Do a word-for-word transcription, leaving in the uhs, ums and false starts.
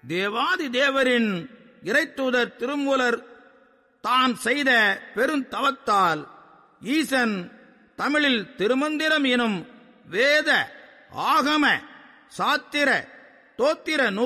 தேவாதி தேவரின் இறைத்தூதர் திருமூலர் தான் செய்த பெருந்தவத்தால் ஈசன் தமிழில் திருமந்திரம் எனும் வேத ஆகம சாத்திர தோத்திர நூல்